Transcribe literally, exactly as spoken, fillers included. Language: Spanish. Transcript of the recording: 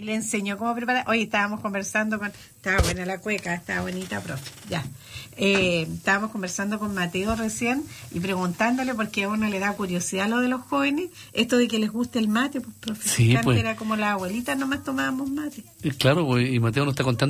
Y le enseñó cómo preparar. Oye, estábamos conversando con... Estaba buena la cueca, estaba bonita, profe. Ya. Eh, estábamos conversando con Mateo recién y preguntándole, porque a uno le da curiosidad lo de los jóvenes, esto de que les guste el mate, pues, profe. Sí, Antes pues. era como las abuelitas, nomás tomábamos mate. Claro, pues, y Mateo nos está contando